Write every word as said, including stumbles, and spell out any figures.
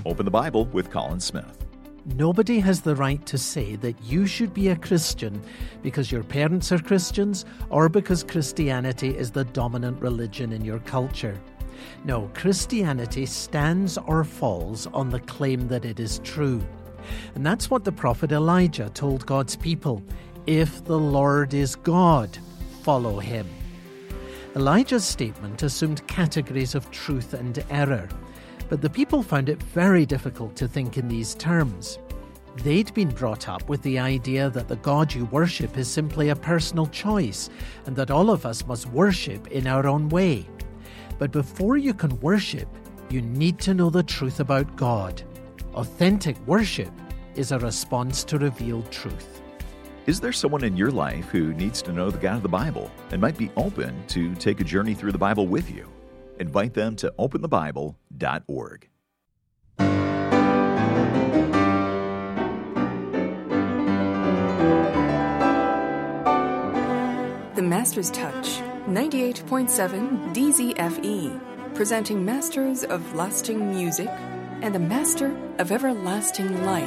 Open the Bible with Colin Smith. Nobody has the right to say that you should be a Christian because your parents are Christians or because Christianity is the dominant religion in your culture. No, Christianity stands or falls on the claim that it is true. And that's what the prophet Elijah told God's people. If the Lord is God, follow him. Elijah's statement assumed categories of truth and error, but the people found it very difficult to think in these terms. They'd been brought up with the idea that the God you worship is simply a personal choice and that all of us must worship in our own way. But before you can worship, you need to know the truth about God. Authentic worship is a response to revealed truth. Is there someone in your life who needs to know the God of the Bible and might be open to take a journey through the Bible with you? Invite them to open the bible dot org. The Master's Touch, ninety-eight point seven D Z F E, presenting Masters of Lasting Music and the Master of Everlasting Life.